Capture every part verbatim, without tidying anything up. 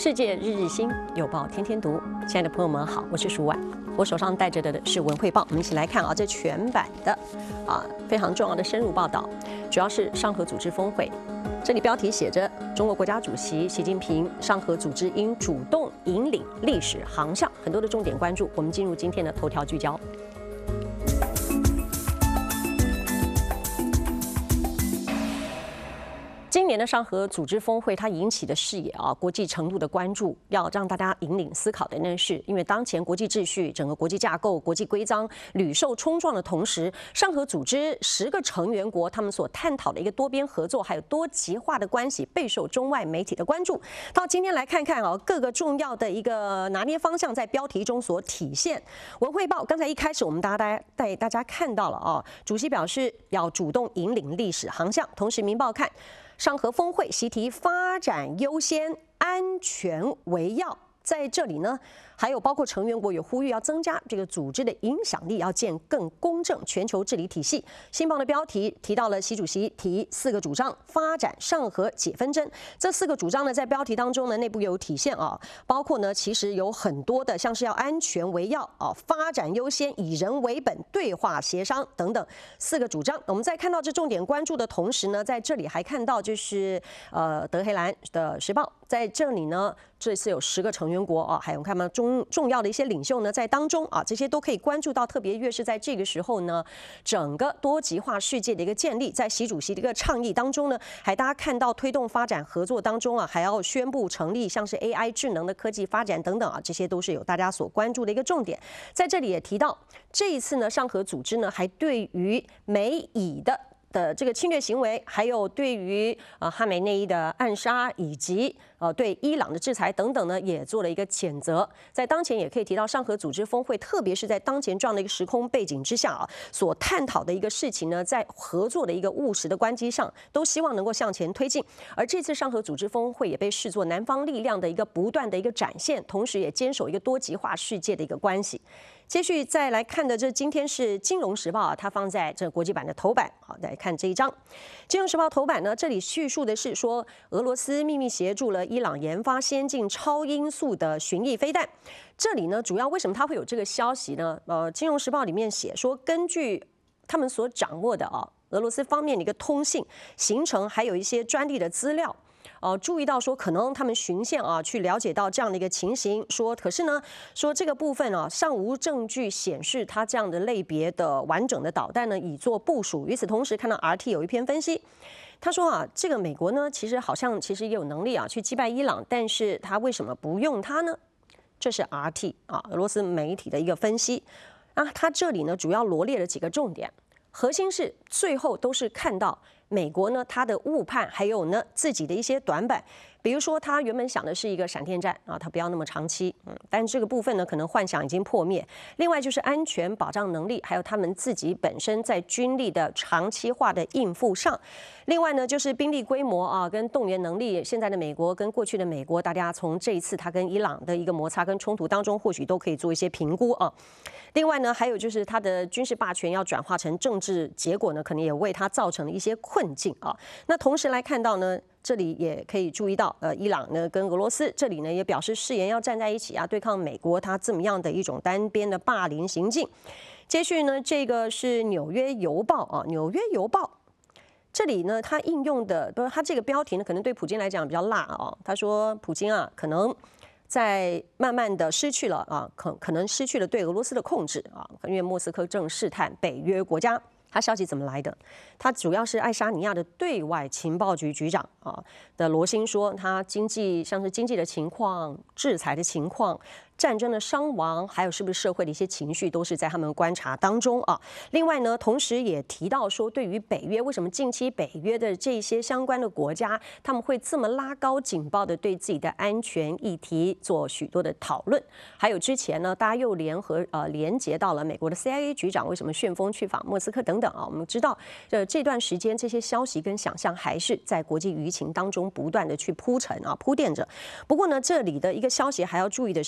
世界日日新，有报天天读。亲爱的朋友们好，我是舒婉，我手上带着的是文汇报，我们一起来看啊，这全版的啊非常重要的深入报道，主要是上合组织峰会。这里标题写着中国国家主席习近平，上合组织应主动引领历史航向，很多的重点关注。我们进入今天的头条聚焦。今年的上合组织峰会，它引起的视野啊，国际程度的关注，要让大家引领思考的呢，是因为当前国际秩序、整个国际架构、国际规章屡受冲撞的同时，上合组织十个成员国他们所探讨的一个多边合作，还有多极化的关系，备受中外媒体的关注。到今天来看看啊，各个重要的一个拿捏方向在标题中所体现。文汇报刚才一开始我们大家带大家看到了啊，主席表示要主动引领历史航向，同时民报看。上合峰会习题发展优先，安全为要。在这里呢，还有包括成员国也呼吁要增加这个组织的影响力，要建更公正全球治理体系。新报的标题提到了习主席提四个主张，发展上合解纷争。这四个主张呢，在标题当中呢，内部有体现啊，包括呢，其实有很多的，像是要安全为要啊，发展优先，以人为本，对话协商等等四个主张。我们在看到这重点关注的同时呢，在这里还看到就是呃德黑兰的时报，在这里呢。这次有十个成员国啊，还有看到重重要的一些领袖呢在当中啊，这些都可以关注到。特别越是在这个时候呢，整个多极化世界的一个建立，在习主席的一个倡议当中呢，还大家看到推动发展合作当中啊，还要宣布成立像是 A I 智能的科技发展等等啊，这些都是有大家所关注的一个重点。在这里也提到，这一次呢，上合组织呢还对于美以的。的这个侵略行为，还有对于呃哈梅内伊的暗杀，以及呃对伊朗的制裁等等呢，也做了一个谴责。在当前也可以提到上合组织峰会，特别是在当前这样的一个时空背景之下啊，所探讨的一个事情呢，在合作的一个务实的关机上，都希望能够向前推进。而这次上合组织峰会也被视作南方力量的一个不断的一个展现，同时也坚守一个多极化世界的一个关系。接续再来看的，这今天是《金融时报》啊，它放在这国际版的头版。好，来看这一章，《金融时报》头版呢，这里叙述的是说，俄罗斯秘密协助了伊朗研发先进超音速的巡弋飞弹。这里呢，主要为什么它会有这个消息呢？呃，《金融时报》里面写说，根据他们所掌握的啊，俄罗斯方面的一个通信行程，还有一些专利的资料。呃，注意到说，可能他们巡线啊，去了解到这样的一个情形，说，可是呢，说这个部分啊，尚无证据显示它这样的类别的完整的导弹呢，已做部署。与此同时，看到 R T 有一篇分析，他说啊，这个美国呢，其实好像其实也有能力啊，去击败伊朗，但是他为什么不用它呢？这是 R T 啊，俄罗斯媒体的一个分析。啊，他这里呢，主要罗列了几个重点，核心是最后都是看到。美国呢，它的误判，还有呢自己的一些短板，比如说他原本想的是一个闪电战啊，它不要那么长期，嗯，但这个部分呢，可能幻想已经破灭。另外就是安全保障能力，还有他们自己本身在军力的长期化的应付上。另外呢，就是兵力规模啊，跟动员能力，现在的美国跟过去的美国，大家从这一次他跟伊朗的一个摩擦跟冲突当中，或许都可以做一些评估啊。另外呢，还有就是他的军事霸权要转化成政治结果呢，可能也为他造成了一些困境啊。那同时来看到呢，这里也可以注意到，呃，伊朗呢跟俄罗斯这里呢也表示誓言要站在一起啊，对抗美国他这么样的一种单边的霸凌行径。接续呢，这个是《纽约邮报》啊，《纽约邮报》这里呢，它应用的不是它这个标题呢，可能对普京来讲比较辣啊。他说，普京啊，可能。在慢慢的失去了啊，可可能失去了对俄罗斯的控制啊，因为莫斯科正试探北约国家。他消息怎么来的？他主要是爱沙尼亚的对外情报局局长啊的罗辛说，他经济像是经济的情况、制裁的情况、战争的伤亡，还有是不是社会的一些情绪，都是在他们观察当中啊。另外呢，同时也提到说，对于北约，为什么近期北约的这些相关的国家，他们会这么拉高警报的对自己的安全议题做许多的讨论？还有之前呢，大家又联合呃连接到了美国的 C I A 局长为什么旋风去访莫斯科等等啊。我们知道，呃这段时间这些消息跟想象还是在国际舆情当中不断的去铺陈啊铺垫着。不过呢，这里的一个消息还要注意的是说。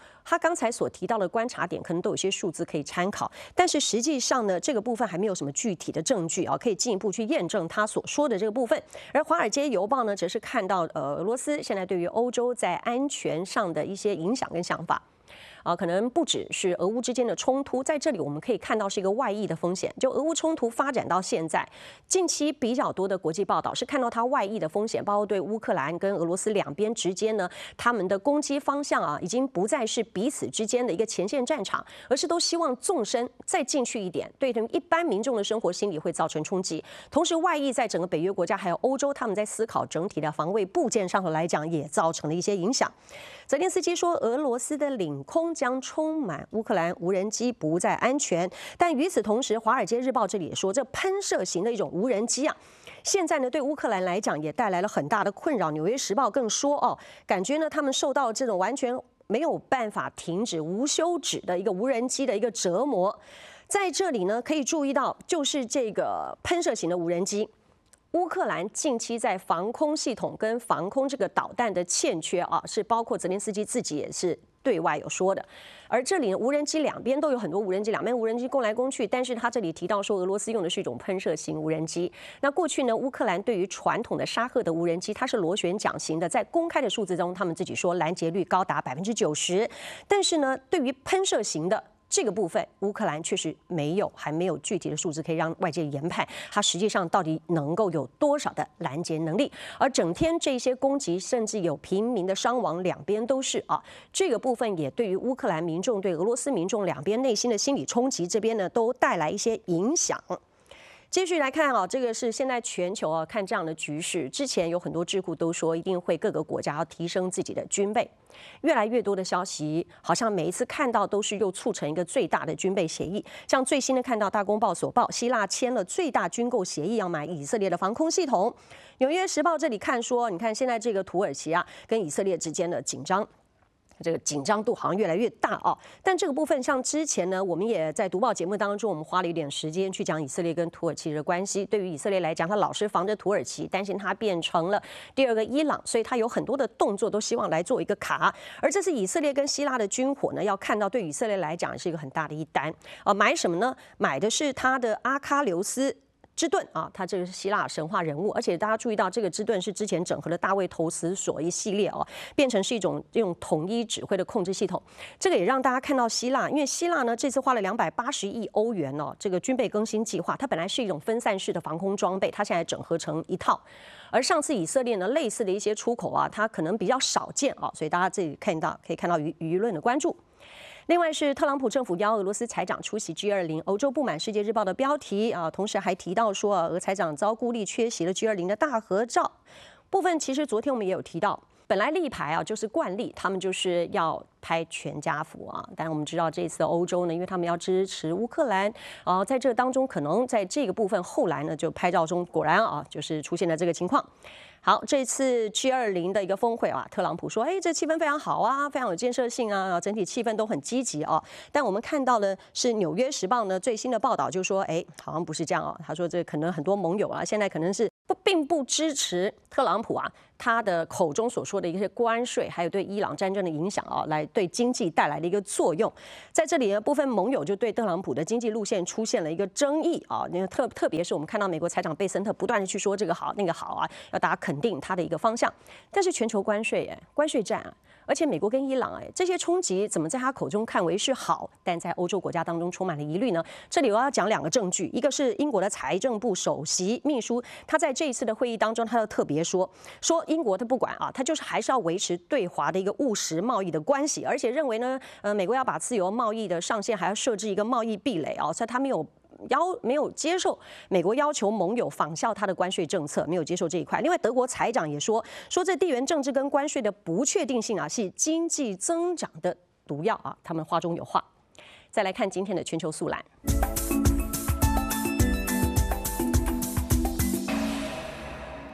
他刚才所提到的观察点，可能都有些数字可以参考，但是实际上呢，这个部分还没有什么具体的证据啊，可以进一步去验证他所说的这个部分。而《华尔街邮报》呢，则是看到呃俄罗斯现在对于欧洲在安全上的一些影响跟想法。啊，可能不只是俄乌之间的冲突，在这里我们可以看到是一个外溢的风险。就俄乌冲突发展到现在，近期比较多的国际报道是看到它外溢的风险，包括对乌克兰跟俄罗斯两边之间呢，他们的攻击方向啊，已经不再是彼此之间的一个前线战场，而是都希望纵深再进去一点，对一般民众的生活心理会造成冲击。同时，外溢在整个北约国家还有欧洲，他们在思考整体的防卫部件上头来讲，也造成了一些影响。泽连斯基说，俄罗斯的领空将充满乌克兰无人机，不再安全。但与此同时，《华尔街日报》这里也说，这喷射型的一种无人机啊，现在呢对乌克兰来讲也带来了很大的困扰。《纽约时报》更说哦，感觉呢他们受到这种完全没有办法停止、无休止的一个无人机的一个折磨。在这里呢，可以注意到，就是这个喷射型的无人机。乌克兰近期在防空系统跟防空这个导弹的欠缺啊，是包括泽连斯基自己也是对外有说的。而这里呢，无人机两边都有很多无人机，两边无人机攻来攻去，但是他这里提到说，俄罗斯用的是一种喷射型无人机。那过去呢，乌克兰对于传统的沙赫的无人机，它是螺旋桨型的，在公开的数字中，他们自己说拦截率高达百分之九十。但是呢，对于喷射型的这个部分，乌克兰确实没有，还没有具体的数字可以让外界研判，它实际上到底能够有多少的拦截能力。而整天这些攻击，甚至有平民的伤亡，两边都是啊。这个部分也对于乌克兰民众、对俄罗斯民众两边内心的心理冲击，这边呢都带来一些影响。继续来看啊，这个是现在全球啊看这样的局势，之前有很多智库都说一定会各个国家要提升自己的军备，越来越多的消息好像每一次看到都是又促成一个最大的军备协议。像最新的看到大公报所报，希腊签了最大军购协议，要买以色列的防空系统。纽约时报这里看说，你看现在这个土耳其啊跟以色列之间的紧张。这个紧张度好像越来越大哦，但这个部分像之前呢，我们也在读报节目当中，我们花了一点时间去讲以色列跟土耳其的关系。对于以色列来讲，他老是防着土耳其，担心它变成了第二个伊朗，所以他有很多的动作都希望来做一个卡。而这是以色列跟希腊的军火呢，要看到对以色列来讲是一个很大的一单啊。买什么呢？买的是他的阿喀琉斯之盾啊，它这个是希腊神话人物，而且大家注意到这个之盾是之前整合了大卫投石所一系列哦，变成是一种用统一指挥的控制系统。这个也让大家看到希腊，因为希腊呢这次花了两百八十亿欧元哦，这个军备更新计划，它本来是一种分散式的防空装备，它现在整合成一套。而上次以色列呢类似的一些出口啊，它可能比较少见啊，所以大家这里看到可以看到舆舆论的关注。另外是特朗普政府邀俄罗斯财长出席 G 二十， 欧洲不满世界日报的标题啊，同时还提到说、啊、俄财长遭孤立缺席了 G 二十 的大合照部分。其实昨天我们也有提到，本来立牌啊就是惯例，他们就是要拍全家福啊，但我们知道这次的欧洲呢，因为他们要支持乌克兰啊，在这个当中可能在这个部分后来呢就拍照中果然啊就是出现了这个情况。好，这次 G 二十 的一个峰会啊，特朗普说，哎，这气氛非常好啊，非常有建设性啊，整体气氛都很积极啊。但我们看到的是《纽约时报》呢最新的报道，就说，哎，好像不是这样啊。他说，这可能很多盟友啊，现在可能是不并不支持特朗普啊，他的口中所说的一些关税，还有对伊朗战争的影响啊，来对经济带来的一个作用。在这里呢，部分盟友就对特朗普的经济路线出现了一个争议啊。那特特别是我们看到美国财长贝森特不断的去说这个好那个好啊，要大家肯定他的一个方向。但是全球关税哎，关税战啊，而且美国跟伊朗哎这些冲击怎么在他口中看为是好，但在欧洲国家当中充满了疑虑呢？这里我要讲两个证据，一个是英国的财政部首席秘书，他在这一次的会议当中，他就特别说说英国他不管啊，他就是还是要维持对华的一个务实贸易的关系，而且认为呢，呃，美国要把自由贸易的上限还要设置一个贸易壁垒啊，所以他没有。要没有接受美国要求盟友仿效他的关税政策，没有接受这一块。另外，德国财长也说说这地缘政治跟关税的不确定性啊，是经济增长的毒药啊，他们话中有话。再来看今天的全球速览。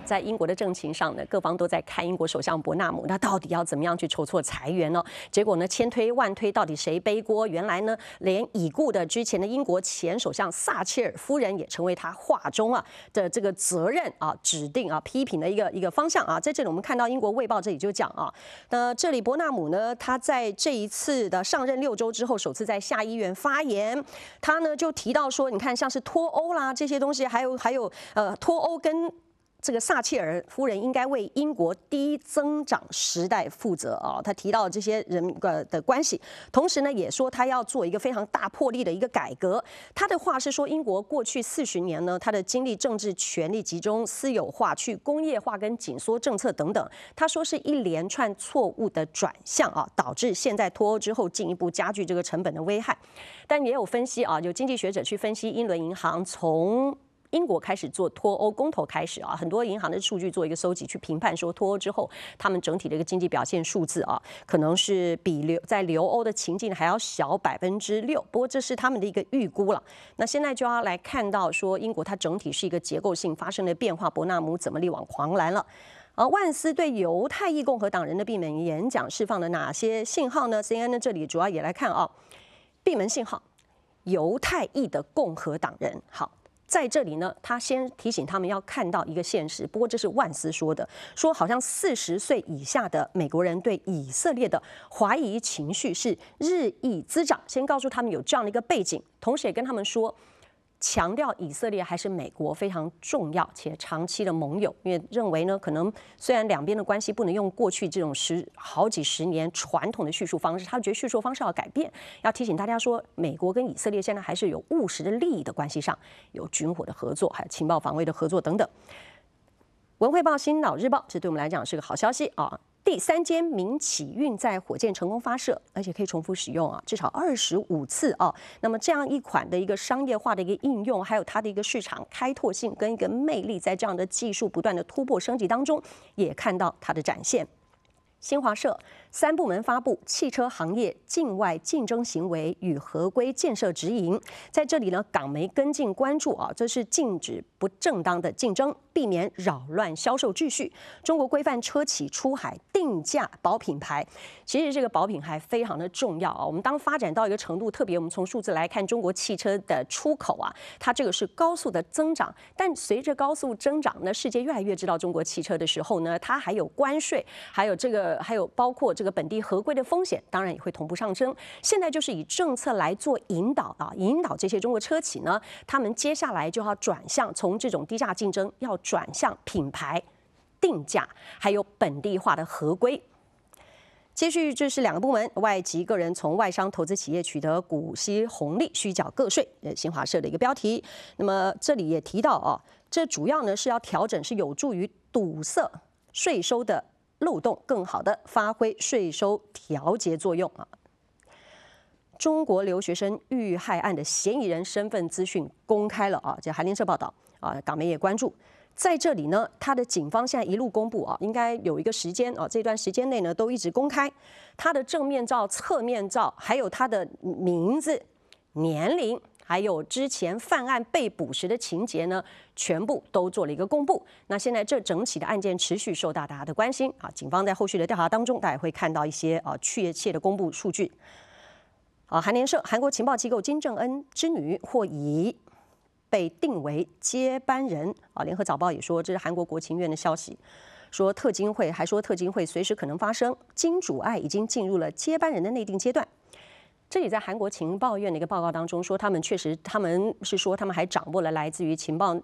在英国的政情上呢，各方都在看英国首相伯纳姆，那到底要怎么样去筹措裁员呢？结果呢，千推万推，到底谁背锅？原来呢，连已故的之前的英国前首相撒切尔夫人也成为他话中啊的这个责任啊指定啊批评的一个一个方向啊。在这里我们看到英国卫报这里就讲啊，那这里伯纳姆呢，他在这一次的上任六周之后，首次在下议院发言，他呢就提到说，你看像是脱欧啦这些东西，还有还有呃脱欧跟这个撒切尔夫人应该为英国低增长时代负责啊，他提到这些人呃的关系，同时呢也说他要做一个非常大魄力的一个改革。他的话是说，英国过去四十年呢，他的经历政治权力集中、私有化、去工业化跟紧缩政策等等，他说是一连串错误的转向啊，导致现在脱欧之后进一步加剧这个成本的危害。但也有分析啊，有经济学者去分析英伦银行从英国开始做脱欧公投开始啊，很多银行的数据做一个搜集，去评判说脱欧之后他们整体的一个经济表现数字啊，可能是比留在留欧的情境还要小百分之六。不过这是他们的一个预估了。那现在就要来看到说，英国它整体是一个结构性发生的变化，伯纳姆怎么力挽狂澜了？而万斯对犹太裔共和党人的闭门演讲释放了哪些信号呢 ？C N N 呢这里主要也来看啊，闭门信号，犹太裔的共和党人好。在这里呢，他先提醒他们要看到一个现实，不过这是万斯说的，说好像四十岁以下的美国人对以色列的怀疑情绪是日益滋长。先告诉他们有这样的一个背景，同时也跟他们说，强调以色列还是美国非常重要且长期的盟友，因为认为呢，可能虽然两边的关系不能用过去这种十好几十年传统的叙述方式，他觉得叙述方式要改变，要提醒大家说，美国跟以色列现在还是有务实的利益的关系上，有军火的合作，还有情报防卫的合作等等。文汇报、新岛日报，这对我们来讲是个好消息啊。第三间民企运载火箭成功发射，而且可以重复使用啊，至少二十五次啊。那么这样一款的一个商业化的一个应用，还有它的一个市场开拓性跟一个魅力，在这样的技术不断的突破升级当中，也看到它的展现。新华社三部门发布汽车行业境外竞争行为与合规建设指引，在这里呢，港媒跟进关注啊，这是禁止不正当的竞争，避免扰乱销售秩序。中国规范车企出海定价保品牌，其实这个保品牌非常的重要啊。我们当发展到一个程度，特别我们从数字来看，中国汽车的出口啊，它这个是高速的增长，但随着高速增长呢，世界越来越知道中国汽车的时候呢，它还有关税，还有这个。还有包括这个本地合规的风险，当然也会同步上升。现在就是以政策来做引导啊，引导这些中国车企呢，他们接下来就要转向从这种低价竞争，要转向品牌定价，还有本地化的合规。接续，这是两个部门，外籍个人从外商投资企业取得股息红利，需缴个税。呃，新华社的一个标题。那么这里也提到啊，这主要呢是要调整，是有助于堵塞税收的漏洞，更好的发挥税收调节作用啊！中国留学生遇害案的嫌疑人身份资讯公开了啊！这韩联社报道啊，港媒也关注。在这里呢，他的警方现在一路公布啊，应该有一个时间啊，这段时间内呢都一直公开他的正面照、侧面照，还有他的名字、年龄。还有之前犯案被捕时的情节呢，全部都做了一个公布。那现在这整起的案件持续受到大家的关心啊，警方在后续的调查当中，大家会看到一些啊确切的公布数据。啊，韩联社，韩国情报机构金正恩之女或已被定为接班人啊。联合早报也说，这是韩国国情院的消息，说特金会还说特金会随时可能发生，金主爱已经进入了接班人的内定阶段。这里在韩国情报院的一个报告当中说，他们确实，他们是说他们还掌握了来自于情报